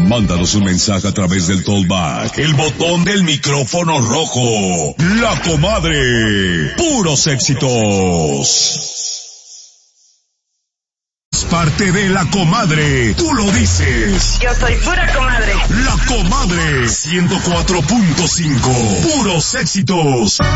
Mándanos un mensaje a través del Tollback, el botón del micrófono rojo. La Comadre. Puros éxitos. Parte de La Comadre, tú lo dices. Yo soy pura comadre. La Comadre 104.5, puros éxitos.